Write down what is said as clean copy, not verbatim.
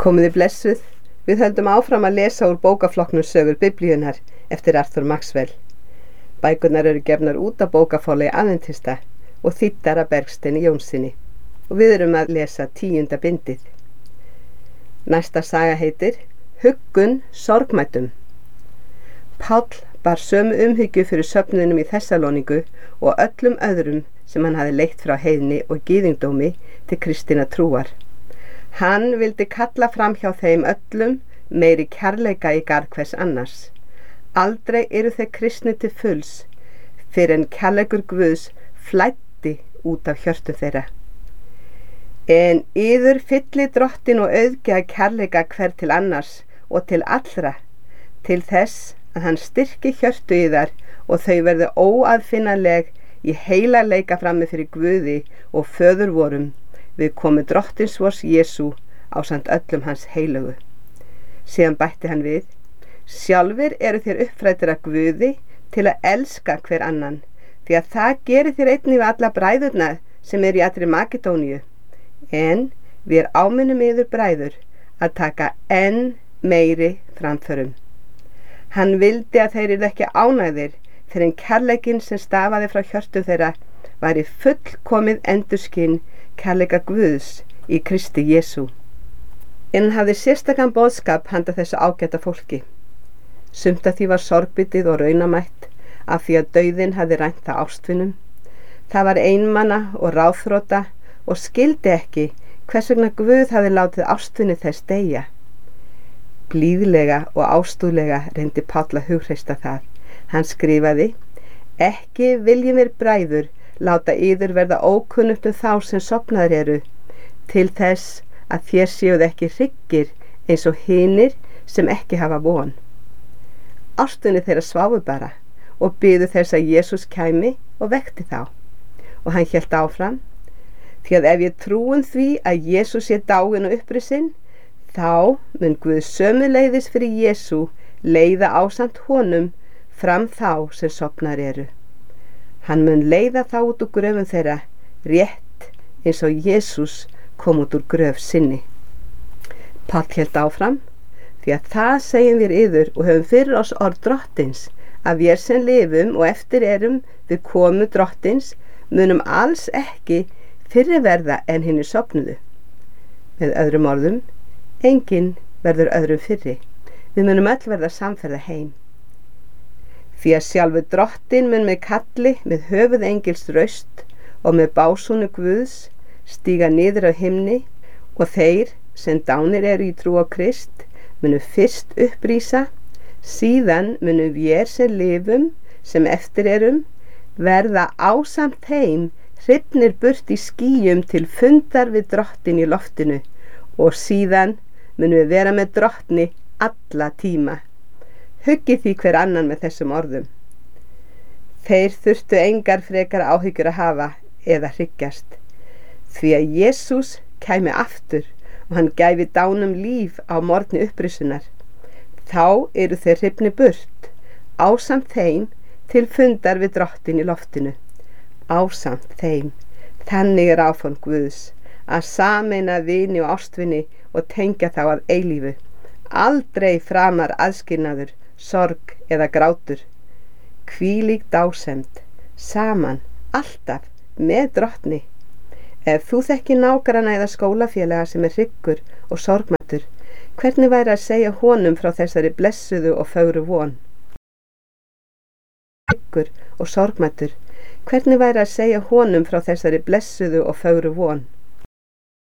Komiði blessuð, við höldum áfram að lesa úr bókaflokknum Sögur Biblíunnar eftir Arthur Maxwell. Bækurnar eru gefnar út af bókaforlagi Adventista og þýddar af Bergsteini Jónssyni og við erum að lesa 10. bindið. Næsta saga heitir Huggun sorgmæddum. Páll bar sömu umhyggju fyrir söfnuðinum í Þessalóníku og öllum öðrum sem hann hafi leitt frá heiðni og gyðingdómi til kristinnar trúar. Hann vildi kalla fram hjá þeim öllum meiri kærleika í garð hvers annars. Aldrei eru þeir kristni til fulls fyrir en kærleikur Guðs flæddi út af hjörtu þeirra. En yður fylli drottin og auðgja kærleika hver til annars og til allra, til þess að hann styrki hjörtu yðar og þau verði óaðfinnanleg í heila leika frammi fyrir Guði og föður vorum við komu drottins vors Jesú ásamt öllum hans heilögu. Síðan bætti hann við: sjálfir eru þér uppfræddir af Guði til að elska hver annan, því að það gerir þér einnig við alla bræðurna sem eru í allri Makedóníu. En við áminnum yður bræður að taka enn meiri framförum. Hann vildi að þeir eru ekki ánægðir fyrir en kærleikin sem stafaði frá hjörtu þeirra væri fullkomið endurskinn kærleika Guðs í Kristi Jesú. En hann hafði sérstakan boðskap handa þessu ágæta fólki. Sumt af því var sorgbitið og raunamætt af því að dauðinn hafði rænt það ástvinum. Það var einmana og ráðþrota og skildi ekki hvers vegna Guð hafði látið ástvinni þess deyja. Blíðlega og ástúðlega reyndi Páll að hughreysta það. Hann skrifaði: ekki viljum við bræður láta yður verða ókunnugt þá sem sofnaðir eru, til þess að þér séuð ekki hryggir eins og hinir sem ekki hafa von. Ástvini þeirra sváfu bara og biðu þess að Jesús kæmi og vekti þá. Og hann hélt áfram: því að ef ég trúum því að Jesús sé dáinn og upprisinn, þá mun Guð sömuleiðis fyrir Jesú leiða ásamt honum fram þá sem sofnaðir eru. Hann mun leiða þá út úr gröfum þeirra, rétt eins og Jesús kom út úr gröf sinni. Páll hélt áfram: því að það segjum við yður og höfum fyrir oss orð drottins, að við sem lifum og eftir erum við komu drottins munum alls ekki fyrri verða en hinni sofnuðu. Með öðrum orðum, enginn verður öðrum fyrri. Við munum öll verða samferða heim. Því að sjálfur drottin mun með kalli með höfuð engils raust og með básúnu Guðs stíga niður á himni og þeir sem dánir eru í trú á Krist munu fyrst upprísa, síðan munu vér sem lifum, sem eftir erum, verða ásamt þeim hrifnir burt í skýjum til fundar við drottin í loftinu og síðan munu við vera með drottni alla tíma. Huggið því hver annan með þessum orðum. Þeir þurftu engar frekar áhyggjur að hafa eða hryggjast, því að Jesús kæmi aftur og hann gæfi dánum líf á morgni upprisunar. Þá eru þeir hrifnir burt, ásamt þeim til fundar við drottin í loftinu. Ásamt þeim, þannig er áform Guðs, að sameina vini og ástvini og tengja þá að eilífu. Aldrei framar aðskilnaður, sorg eða grátur. Hvílík dásemd, saman, alltaf, með drottni. Ef þú þekki nágranna eða skólafélaga sem er hryggur og sorgmættur, hvernig væri að segja honum frá þessari blessuðu og fögru von? Hryggur og sorgmættur, hvernig væri að segja honum frá þessari blessuðu og fögru von?